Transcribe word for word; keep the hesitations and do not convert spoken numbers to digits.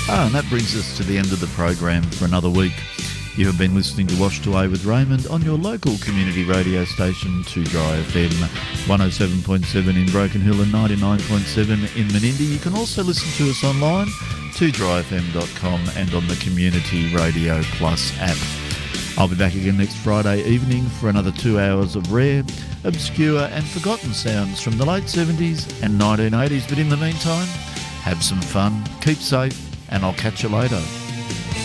Ah, and that brings us to the end of the program for another week. You have been listening to Washed Away with Raymond on your local community radio station, two Dry F M, one oh seven point seven in Broken Hill and ninety-nine point seven in Menindee. You can also listen to us online, two dry f m dot com, and on the Community Radio Plus app. I'll be back again next Friday evening for another two hours of rare, obscure and forgotten sounds from the late seventies and nineteen eighties. But in the meantime, have some fun, keep safe, and I'll catch you later.